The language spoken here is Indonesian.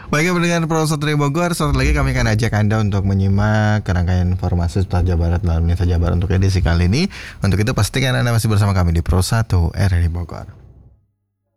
Baiknya pendengar Pro 1 dari Bogor, saat lagi kami akan ajak Anda untuk menyimak rangkaian informasi seputar Jawa Barat dalam Indonesia Jawa Barat untuk edisi kali ini. Untuk itu pastikan Anda masih bersama kami di Pro 1 RRI Bogor.